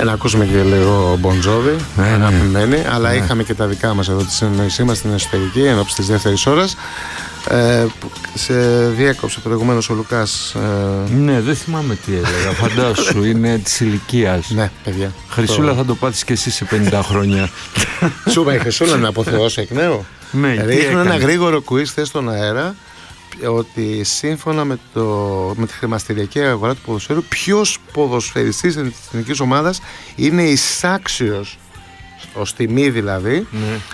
Να ακούσουμε και λίγο Bon Jovi, αγαπημένοι, αλλά είχαμε και τα δικά μας εδώ, τη συνεννόησή μας στην εσωτερική ενώπιση της δεύτερης ώρας. Σε διέκοψε προηγουμένως ο Λουκάς. Ναι, δεν θυμάμαι τι έλεγα. Φαντάσου, είναι της ηλικίας. Ναι, παιδιά. Χρυσούλα, θα το πάθεις και εσύ σε 50 χρόνια. Σου είπα η Χρυσούλα να αποθεώσει εκ νέου. Ρίχνω ένα γρήγορο quiz θες στον αέρα, ότι σύμφωνα με τη χρηματιστηριακή αγορά του ποδοσφαίρου, ποιος ποδοσφαιριστής της εθνικής ομάδας είναι εισάξιος, ως τιμή δηλαδή,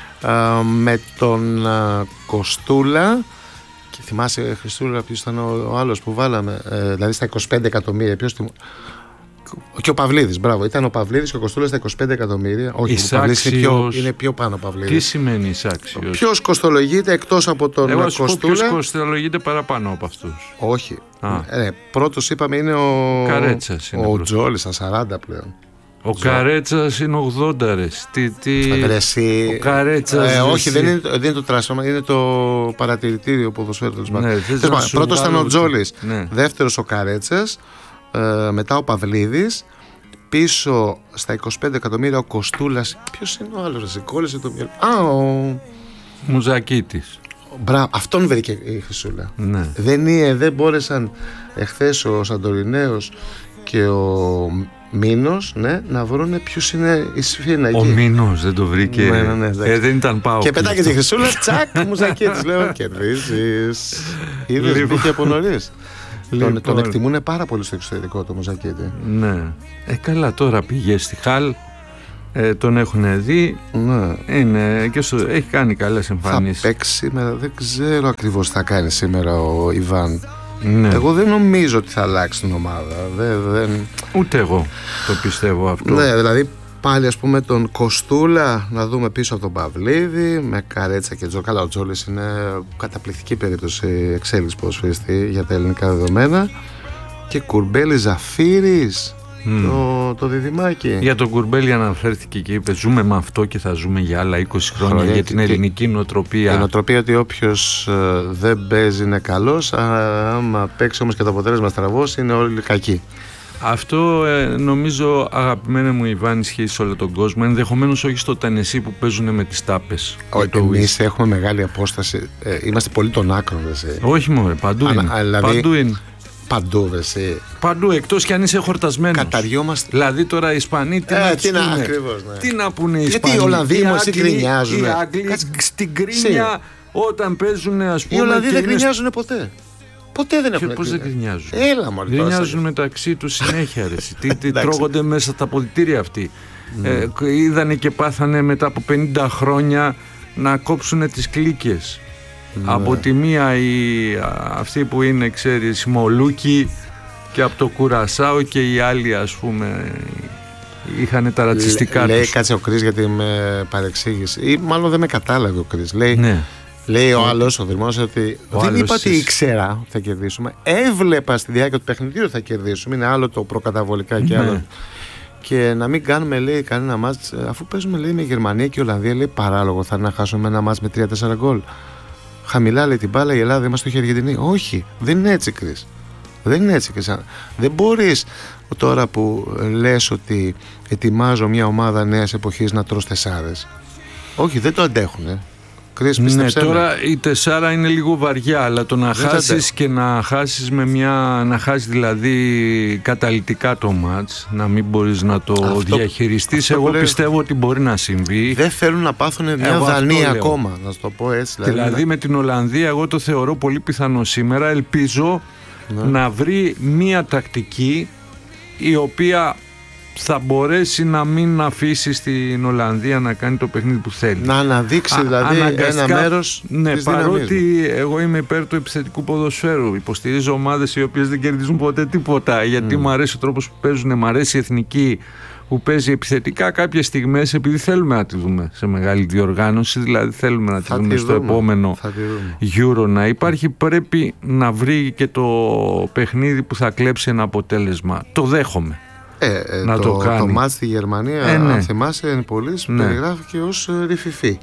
με τον Κοστούλα. Και θυμάσαι, Χριστούλα, ποιος ήταν ο άλλος που βάλαμε, δηλαδή στα 25 εκατομμύρια, και ο Παυλίδης, μπράβο, ήταν ο Παυλίδης και ο Κοστούλας στα 25 εκατομμύρια. Όχι, ο Παυλίδης είναι πιο πάνω ο Παυλίδης. Τι σημαίνει εισάξιος? Ποιος κοστολογείται εκτός από τον Κοστούλα? Ποιος κοστολογείται παραπάνω από αυτούς? Όχι. Πρώτος είπαμε είναι ο Καρέτσας. Ο Τζόλης στα 40 πλέον. Ο Καρέτσας είναι 80 ρες. Ο Καρέτσας. Όχι, δεν είναι το τράσμα, είναι το παρατηρητήριο ποδοσφαίρου. Πρώτος ήταν ο Τζόλης, δεύτερος ο Καρέτσας, μετά ο Παυλίδης, πίσω στα 25 εκατομμύρια ο Κοστούλας. Ποιος είναι ο άλλος? Κόλλησε το μυαλό. Ο Μουζακίτης. Μπράβο, αυτόν βρήκε η Χρυσούλα. Ναι. Δεν μπόρεσαν εχθές ο Σαντορινέος και ο Μήνος, να βρουν ποιος είναι η σφήνα εκεί. Ο Μήνος δεν το βρήκε. Ναι, δεν ήταν πάω. Και πετάγεται τη Χρυσούλα, τσακ, Μουζακίτης. Λέω, κερδίζεις. Είδες, μπήκε από νωρίς. Τον εκτιμούν πάρα πολύ στο εξωτερικό το Μουζακίτη. Ναι. Καλά, τώρα πήγε στη Χαλ. Τον έχουν δει. Ναι. Έχει κάνει καλές εμφανίσεις. Θα παίξει σήμερα, δεν ξέρω ακριβώς τι θα κάνει σήμερα ο Ιβάν. Ναι. Εγώ δεν νομίζω ότι θα αλλάξει την ομάδα. Ούτε εγώ το πιστεύω αυτό. Ναι, δηλαδή πάλι ας πούμε τον Κοστούλα να δούμε πίσω από τον Παυλίδη, με Καρέτσα και Τζο. Ο Τζόλης είναι καταπληκτική περίπτωση εξέλιξη ποδοσφαιριστή για τα ελληνικά δεδομένα. Και Κουρμπέλη Ζαφύρης, το διδυμάκι. Για τον Κουρμπέλη αναφέρθηκε και είπε: ζούμε με αυτό και θα ζούμε για άλλα 20 χρόνια για την ελληνική νοοτροπία. Η νοοτροπία ότι όποιος δεν παίζει είναι καλός, άμα παίξει όμως και το αποτέλεσμα στραβός είναι όλοι κακοί. Αυτό νομίζω, αγαπημένα μου Ιβάν, ισχύει σε όλο τον κόσμο. Ενδεχομένως όχι στο Τανεσί που παίζουν με τις τάπες. Εμείς έχουμε μεγάλη απόσταση. Είμαστε πολύ των άκρων. Όχι μόνο, παντού είναι. Παντού είναι. Παντού, εσύ. Παντού, εκτός κι αν είσαι χορτασμένος. Καταριόμαστε. Δηλαδή τώρα οι Ισπανοί τι να πούνε οι Ισπανοί? Γιατί οι Ολλανδοί μας γκρινιάζουν. Οι Άγγλοι στην κρίνια όταν παίζουν, ας πούμε. Οι Ολλανδοί δεν γκρινιάζουν ποτέ. Ποτέ δεν έχουν. Πώς δεν γκρινιάζουν? Έλα μόλις. Γκρινιάζουν μεταξύ τους συνέχεια. Τι τρώγονται μέσα στα αποδυτήρια αυτοί. Είδανε και πάθανε μετά από 50 χρόνια να κόψουν τις κλίκες. Από τη μία αυτή που είναι, ξέρεις, Μολούκι, και από το Κουρασάο, και οι άλλοι, ας πούμε, είχαν τα ρατσιστικά τους. Λέει, κάτσε ο Κρίς, γιατί με παρεξήγησε, ή μάλλον δεν με κατάλαβε ο Κρίς. Λέει ο άλλος, ο Δρυμός, ότι δεν είπα ότι ήξερα ότι θα κερδίσουμε. Έβλεπα στη διάρκεια του παιχνιδιού ότι θα κερδίσουμε. Είναι άλλο το προκαταβολικά και άλλο. Και να μην κάνουμε, λέει, κανένα μάτς, αφού παίζουμε, λέει, με Γερμανία και Ολλανδία, λέει, παράλογο θα είναι να χάσουμε ένα μάτς με 3-4 γκολ. Χαμηλά, λέει, την μπάλα η Ελλάδα, είμαστε στο Αργεντινή. Όχι, δεν είναι έτσι, Κρίς. Δεν είναι έτσι. Δεν μπορείς τώρα που λες ότι ετοιμάζω μια ομάδα νέας εποχής να τρως τεσσάρες. Όχι, δεν το αντέχουνε. Κρίς, πίστεψέ με. Τώρα η τεσσάρα είναι λίγο βαριά, αλλά το να χάσεις και να χάσεις να χάσεις δηλαδή καταλυτικά το μάτς, να μην μπορείς να το διαχειριστείς, εγώ πιστεύω ότι μπορεί να συμβεί. Δεν θέλουν να πάθουν μια Δανία ακόμα, να σου το πω έτσι. Δηλαδή με την Ολλανδία εγώ το θεωρώ πολύ πιθανό σήμερα. Ελπίζω να βρει μια τακτική η οποία θα μπορέσει να μην αφήσει στην Ολλανδία να κάνει το παιχνίδι που θέλει. Να αναδείξει δηλαδή ένα μέρος της παρότι εγώ είμαι υπέρ του επιθετικού ποδοσφαίρου. Υποστηρίζω ομάδες οι οποίες δεν κερδίζουν ποτέ τίποτα, γιατί μου αρέσει ο τρόπος που παίζουν, μου αρέσει η εθνική που παίζει επιθετικά. Κάποιες στιγμές, επειδή θέλουμε να τη δούμε σε μεγάλη διοργάνωση, δηλαδή θέλουμε να τη δούμε στο επόμενο Euro να υπάρχει, πρέπει να βρει και το παιχνίδι που θα κλέψει ένα αποτέλεσμα. Το δέχομαι. Το μάτς στη Γερμανία, αν θυμάσαι, Πολύς, περιγράφηκε ως ρηφιφή.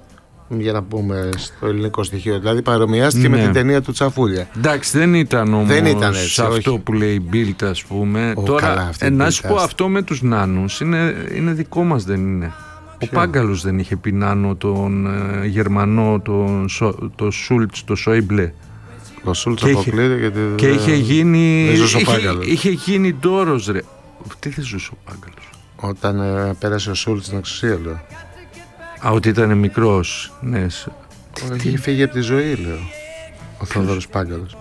Για να πούμε στο ελληνικό στοιχείο. Δηλαδή παρομοιάστηκε με την ταινία του Τσαφούλια. Εντάξει, δεν ήταν όμως έτσι, αυτό όχι. Που λέει η Μπίλτ, ας πούμε. Τώρα, να σου πω, αυτό με τους νάνους είναι δικό μας, δεν είναι? Ο Πάγκαλος δεν είχε πει νάνο τον Γερμανό, τον Σούλτς, τον Σόιμπλε? Ο Σούλτς αποκλείται γιατί και είχε γίνει. Είχε γίνει ντόρος, ρε. Τι θα ζούσε ο Πάγκαλος? Όταν πέρασε ο Σούλτς στην εξουσία, λέω. Ότι ήταν μικρός, ναι. Είχε φύγει από τη ζωή, λέω. Ο Θόδωρος Πάγκαλος.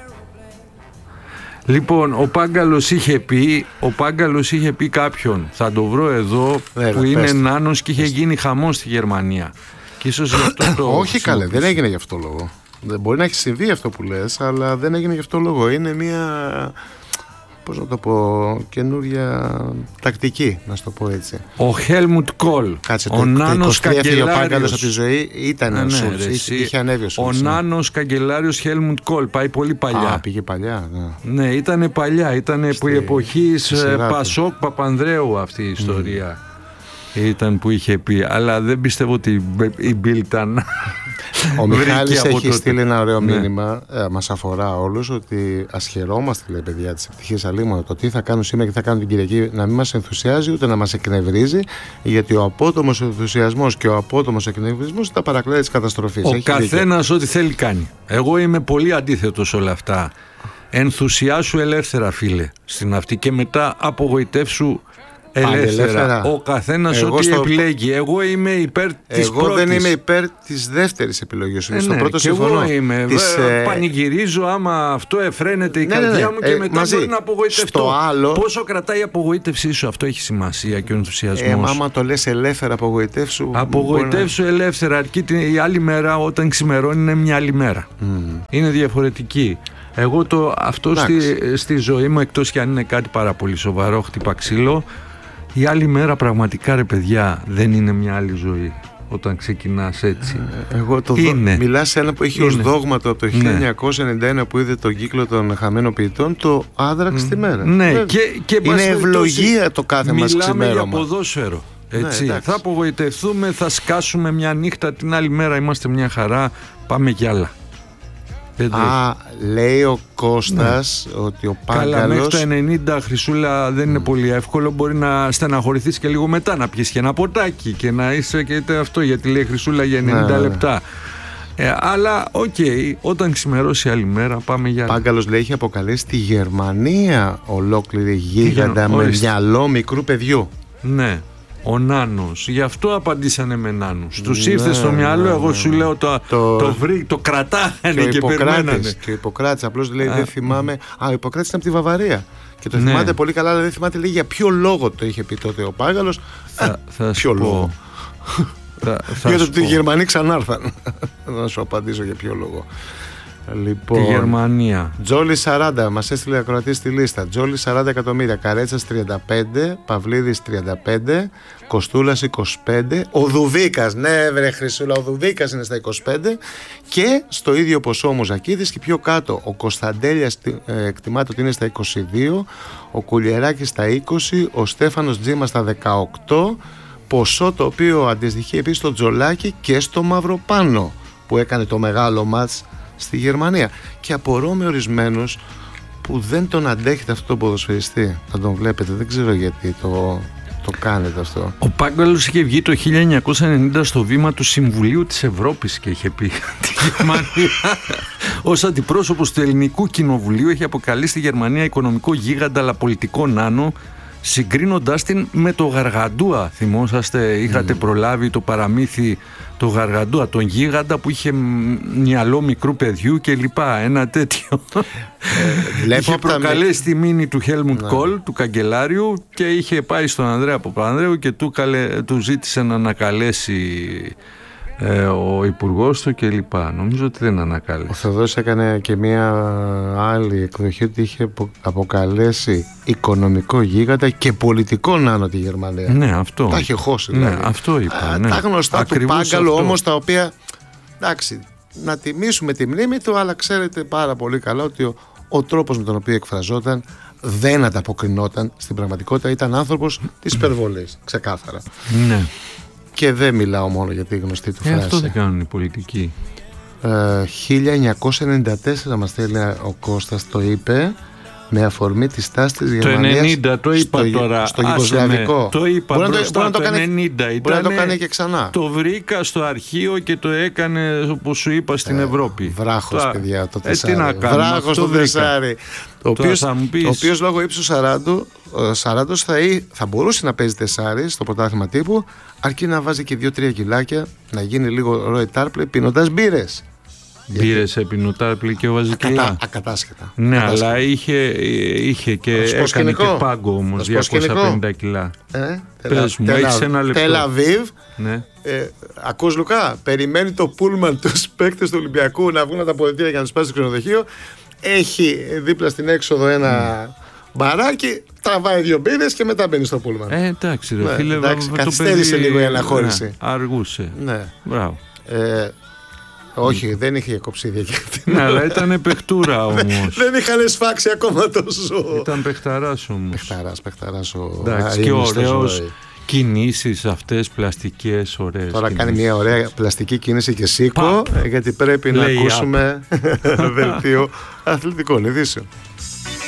Λοιπόν, ο Πάγκαλος είχε πει κάποιον, θα το βρω εδώ, που είναι νάνος και είχε γίνει χαμός στη Γερμανία. Και ίσως γι' αυτό το. Όχι καλέ, δεν έγινε γι' αυτό λόγο. Δεν μπορεί να έχει συμβεί αυτό που λες, αλλά δεν έγινε γι' αυτό λόγο. Είναι μια, πώς να το πω, καινούρια τακτική, να σου το πω έτσι. Ο Χέλμουντ Κόλ, κάτσε, ο νάνος καγκελάριος. Ο Πάγκαλος από τη ζωή ήταν ο Σούλτς, είχε ανέβει ο Σούλτς. Ο νάνος καγκελάριος Χέλμουντ Κόλ, πάει πολύ παλιά. Πήγε παλιά, ναι. Ναι, ήταν παλιά, ήταν η εποχή Πασόκ Παπανδρέου αυτή η ιστορία. Ήταν που είχε πει, αλλά δεν πιστεύω ότι η Μπίλ ήταν. Ο Μιχάλης έχει στείλει ένα ωραίο μήνυμα, μας αφορά όλους, ότι ας χαιρόμαστε, λέει, παιδιά της ευτυχής αλίμονο, το τι θα κάνουν σήμερα και θα κάνουν την Κυριακή να μην μας ενθουσιάζει ούτε να μας εκνευρίζει, γιατί ο απότομος ενθουσιασμός και ο απότομος εκνευρισμός τα παρακλάδια της καταστροφής. Ο καθένας ό,τι θέλει κάνει. Εγώ είμαι πολύ αντίθετος όλα αυτά. Ενθουσιάσου ελεύθερα, φίλε, στην αυτή, και μετά απογοητεύσου ελεύθερα. Ο καθένας ό,τι επιλέγει. Εγώ είμαι υπέρ της πρώτης. Εγώ δεν είμαι υπέρ της δεύτερης επιλογής. Στο πρώτο συμφωνώ. Εγώ είμαι. Πανηγυρίζω άμα αυτό εφραίνεται η καρδιά μου και μετά μπορεί να απογοητευτώ. Πόσο κρατάει η απογοήτευσή σου, αυτό έχει σημασία, και ο ενθουσιασμός. Άμα το λες ελεύθερα, απογοητεύσου. Απογοητεύσου ελεύθερα. Αρκεί η άλλη μέρα, όταν ξημερώνει, είναι μια άλλη μέρα. Είναι διαφορετική. Εγώ αυτό στη ζωή μου, εκτός κι αν είναι κάτι πάρα πολύ σοβαρό, χτύπα ξύλο, η άλλη μέρα πραγματικά, ρε παιδιά, δεν είναι μια άλλη ζωή όταν ξεκινάς έτσι. Εγώ μιλάς σε ένα που έχει ως δόγμα το από το 1991 που είδε τον κύκλο των χαμένων ποιητών, το άδραξ τη μέρα. Ναι, και είναι ευλογία το κάθε μας ξημέρωμα. Μιλάμε για ποδόσφαιρο. Έτσι. Ναι, θα απογοητευτούμε, θα σκάσουμε μια νύχτα, την άλλη μέρα είμαστε μια χαρά, πάμε κι άλλα. Λέει ο Κώστας ότι ο Πάγκαλος. Καλά, μέχρι τα 90, Χρυσούλα, δεν είναι πολύ εύκολο. Μπορεί να στεναχωρηθείς και λίγο μετά, να πιεις και ένα ποτάκι και να είσαι και αυτό, γιατί λέει Χρυσούλα για 90 λεπτά. Αλλά όταν ξημερώσει άλλη μέρα, πάμε για. Πάγκαλος, λέει, έχει αποκαλέσει τη Γερμανία ολόκληρη γίγαντα με μυαλό μικρού παιδιού. Ναι. Ο νάνος, γι' αυτό απαντήσανε με νάνους. Τους ήρθε στο μυαλό, εγώ σου λέω το κρατάγανε και περιμένανε. Και ο Ιπποκράτης απλώς λέει, δεν θυμάμαι. Ο Ιπποκράτης είναι από τη Βαβαρία. Και το θυμάται πολύ καλά, αλλά δεν θυμάται, λέει, για ποιο λόγο το είχε πει τότε ο Πάγκαλος. Ποιο λόγο? Για το ότι οι Γερμανοί ξανάρθαν. Να σου απαντήσω για ποιο λόγο. Λοιπόν, τη Γερμανία. Τζόλι 40, μας έστειλε ακροατή στη λίστα. Τζόλι 40 εκατομμύρια, Καρέτσας 35, Παυλίδης 35, Κοστούλας 25, ο Δουβίκας, ναι βρε Χρυσούλα, ο Δουβίκας είναι στα 25, και στο ίδιο ποσό ο Μουζακίδης, και πιο κάτω ο Κωνσταντέλιας εκτιμάται ότι είναι στα 22, ο Κουλιεράκης στα 20, ο Στέφανος Τζίμας στα 18, ποσό το οποίο αντιστοιχεί επίσης στο Τζολάκι και στο Μαυροπάνο που έκανε το μεγάλο μάτς στη Γερμανία. Και απορώ με ορισμένους που δεν τον αντέχετε αυτό το ποδοσφαιριστή. Θα τον βλέπετε, δεν ξέρω γιατί το κάνετε αυτό. Ο Πάγκαλος είχε βγει το 1990 στο βήμα του Συμβουλίου της Ευρώπης και είχε πει τη Γερμανία ως αντιπρόσωπος του Ελληνικού Κοινοβουλίου έχει αποκαλέσει τη Γερμανία οικονομικό γίγαντα αλλά πολιτικό νάνο, συγκρίνοντάς την με το Γαργαντούα. Θυμόσαστε, είχατε προλάβει το παραμύθι, το Γαργαντούα, τον γίγαντα που είχε μυαλό μικρού παιδιού και λοιπά, ένα τέτοιο. Είχε προκαλέσει τη μήνυ του Χέλμουντ Κόλ, του καγκελάριου, και είχε πάει στον Ανδρέα Παπανδρέου και του ζήτησε να ανακαλέσει ο υπουργός του και λοιπά. Νομίζω ότι δεν ανακάλεσε. Ο Θεοδός έκανε και μια άλλη εκδοχή ότι είχε αποκαλέσει οικονομικό γίγαντα και πολιτικό νάνο τη Γερμανία. Ναι, αυτό. Τα είχε χώσει δηλαδή. Ναι, αυτό είπα. Τα γνωστά ακριβώς του Πάγκαλου όμως, τα οποία, εντάξει, να τιμήσουμε τη μνήμη του, αλλά ξέρετε πάρα πολύ καλά ότι ο τρόπος με τον οποίο εκφραζόταν δεν ανταποκρινόταν στην πραγματικότητα. Ήταν άνθρωπος της υπερβολής, ξεκάθαρα. Ναι. Και δεν μιλάω μόνο για τη γνωστή του φράση. Αυτό δεν κάνουν οι πολιτικοί. 1994 μας στέλνει ο Κώστας, το είπε, με αφορμή τη στάση της Γερμανίας. Το 90 το είπα τώρα. Στο Ιουγκοσλαβικό. Το είπα μπροστά, το 90 μπορεί να το κάνει και ξανά. Το βρήκα στο αρχείο και το έκανε, όπως σου είπα, στην Ευρώπη. Βράχος, παιδιά, το Τεσάρι. Τι να κάνω, βράχος το Τεσάρι. Ο οποίος λόγω ύψους Σαράντος θα μπορούσε να παίζει τεσάρι στο πρωτάθλημα τύπου, αρκεί να βάζει και 2-3 κιλάκια, να γίνει λίγο Roy Tarpley πίνοντας μπύρες. Μπύρες έπινε ο Tarpley και βάζει κιλά. Ακατάσχετα. Ναι, αλλά είχε και έκανε και πάγκο όμως, 250 κιλά. Πες μου, έχεις ένα λεπτό. Τελαβίβ. Ναι. Ακούς, Λουκά, περιμένει το πούλμαν τους παίκτες του Ολυμπιακού να βγουν τα αποδυτήρια για να τους πάει στο ξενοδοχείο. Έχει δίπλα στην έξοδο ένα μπαράκι, τραβάει 2 μπύρες και μετά μπαίνει στο πούλμαν. Εντάξει, ρε φίλε, καθυστέρησε λίγο η αναχώρηση. Ναι, αργούσε. Ναι. Μπράβο. Όχι, δεν είχε κοψίδια και αυτή. Ναι, αλλά ήταν παιχτούρα όμως. Δεν είχαν σφάξει ακόμα το ζώο. Ήταν παιχταράς όμως. Παιχταράς ο. Εντάξει, και ωραίος. Κινήσεις αυτές πλαστικές ωραίες. Τώρα κάνει μια ωραία πλαστική κίνηση και σήκω, γιατί πρέπει να ακούσουμε δελτίο αθλητικών ειδήσεων.